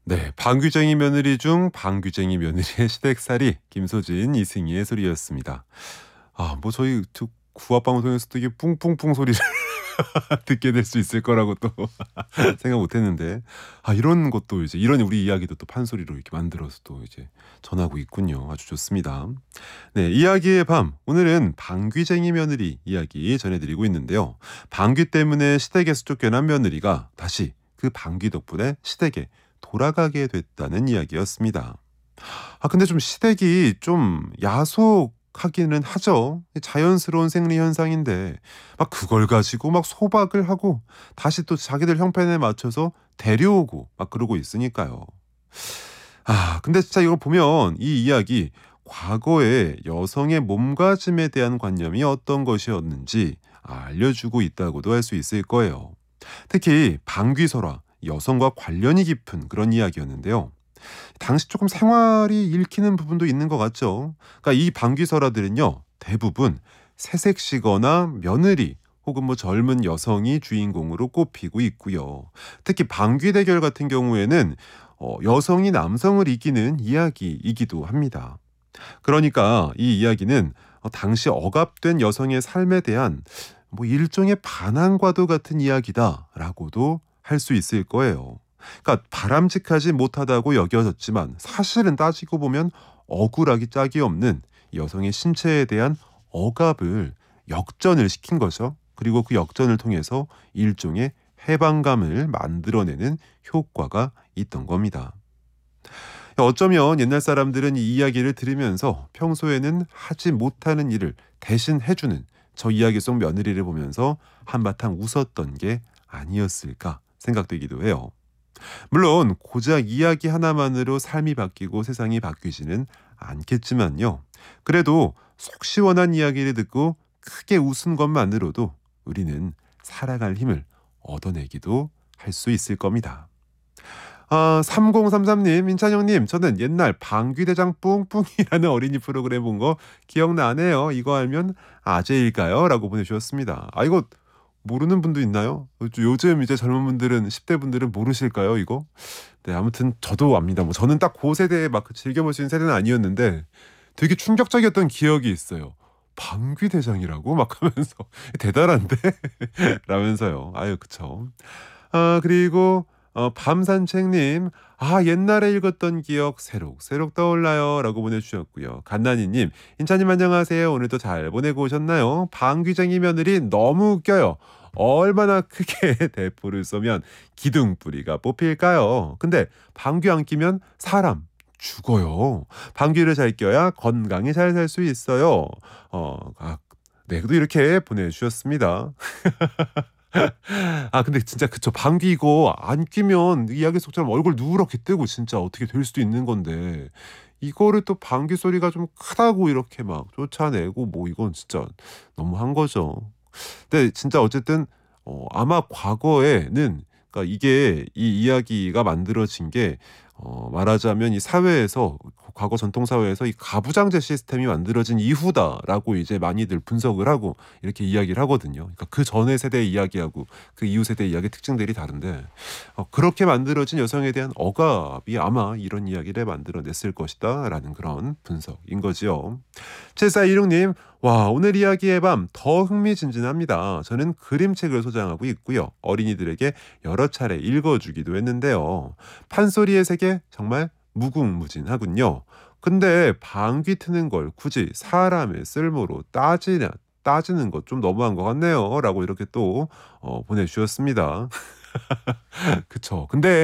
네, 방귀쟁이 며느리 중 방귀쟁이 며느리의 시댁살이 김소진, 이승희의 소리였습니다. 뭐 저희 구합 방송에서도 이게 뿡뿡뿡 소리를 듣게 될 수 있을 거라고 또 생각 못 했는데, 이런 것도 이제 이런 우리 이야기도 또 판소리로 이렇게 만들어서 또 이제 전하고 있군요. 아주 좋습니다. 네, 이야기의 밤. 오늘은 방귀쟁이 며느리 이야기 전해드리고 있는데요. 방귀 때문에 시댁에서 쫓겨난 며느리가 다시 그 방귀 덕분에 시댁에 돌아가게 됐다는 이야기였습니다. 근데 좀 시댁이 좀 야속하기는 하죠. 자연스러운 생리 현상인데 막 그걸 가지고 막 소박을 하고 다시 또 자기들 형편에 맞춰서 데려오고 막 그러고 있으니까요. 근데 진짜 이걸 보면 이 이야기 과거에 여성의 몸가짐에 대한 관념이 어떤 것이었는지 알려주고 있다고도 할 수 있을 거예요. 특히 방귀설화, 여성과 관련이 깊은 그런 이야기였는데요. 당시 조금 생활이 읽히는 부분도 있는 것 같죠. 그러니까 이 방귀설화들은요, 대부분 새색시거나 며느리 혹은 뭐 젊은 여성이 주인공으로 꼽히고 있고요. 특히 방귀 대결 같은 경우에는 여성이 남성을 이기는 이야기이기도 합니다. 그러니까 이 이야기는 당시 억압된 여성의 삶에 대한 뭐 일종의 반항과도 같은 이야기다라고도 할 수 있을 거예요. 그러니까 바람직하지 못하다고 여겨졌지만 사실은 따지고 보면 억울하기 짝이 없는 여성의 신체에 대한 억압을 역전을 시킨 거죠. 그리고 그 역전을 통해서 일종의 해방감을 만들어내는 효과가 있던 겁니다. 어쩌면 옛날 사람들은 이 이야기를 들으면서 평소에는 하지 못하는 일을 대신 해주는 저 이야기 속 며느리를 보면서 한바탕 웃었던 게 아니었을까 생각되기도 해요. 물론 고작 이야기 하나만으로 삶이 바뀌고 세상이 바뀌지는 않겠지만요. 그래도 속 시원한 이야기를 듣고 크게 웃은 것만으로도 우리는 살아갈 힘을 얻어내기도 할 수 있을 겁니다. 3033님, 민찬형님, 저는 옛날 방귀대장 뿡뿡이라는 어린이 프로그램 본 거 기억나네요. 이거 알면 아재일까요? 라고 보내주셨습니다. 이거 모르는 분도 있나요? 요즘 이제 젊은 분들은, 10대 분들은 모르실까요, 이거? 네, 아무튼 저도 압니다. 뭐 저는 딱 그 세대에 막 즐겨볼 수 있는 세대는 아니었는데 되게 충격적이었던 기억이 있어요. 방귀대장이라고? 막 하면서 대단한데? 라면서요. 그쵸. 그리고 밤산책님, 옛날에 읽었던 기억 새록새록 떠올라요 라고 보내주셨고요. 갓나니님, 인차님 안녕하세요. 오늘도 잘 보내고 오셨나요? 방귀쟁이 며느리 너무 웃겨요. 얼마나 크게 대포를 쏘면 기둥뿌리가 뽑힐까요? 근데 방귀 안 끼면 사람 죽어요. 방귀를 잘 껴야 건강히 잘 살 수 있어요. 네, 또 이렇게 보내주셨습니다. 근데 진짜 그쵸. 방귀 이거 안 끼면 이야기 속처럼 얼굴 누렇게 뜨고 진짜 어떻게 될 수도 있는 건데, 이거를 또 방귀 소리가 좀 크다고 이렇게 막 쫓아내고, 뭐 이건 진짜 너무한 거죠. 근데 진짜 어쨌든 아마 과거에는, 그러니까 이게 이 이야기가 만들어진 게 말하자면 이 사회에서, 과거 전통 사회에서 이 가부장제 시스템이 만들어진 이후다라고 이제 많이들 분석을 하고 이렇게 이야기를 하거든요. 그러니까 그 전의 세대의 이야기하고 그 이후 세대의 이야기 특징들이 다른데, 그렇게 만들어진 여성에 대한 억압이 아마 이런 이야기를 만들어냈을 것이다라는 그런 분석인 거지요. 7416님, 와, 오늘 이야기의 밤 더 흥미진진합니다. 저는 그림책을 소장하고 있고요. 어린이들에게 여러 차례 읽어주기도 했는데요. 판소리의 세계 정말 무궁무진하군요. 근데 방귀 트는 걸 굳이 사람의 쓸모로 따지는 것 좀 너무한 것 같네요. 라고 이렇게 또 보내주셨습니다. 그쵸. 근데